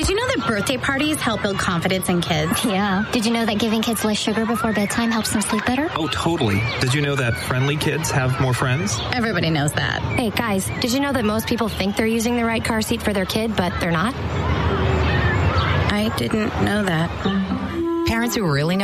Did you know that birthday parties help build confidence in kids? Yeah. Did you know that giving kids less sugar before bedtime helps them sleep better? Oh, totally. Did you know that friendly kids have more friends? Everybody knows that. Hey, guys, did you know that most people think they're using the right car seat for their kid, but they're not? I didn't know that. Parents who really know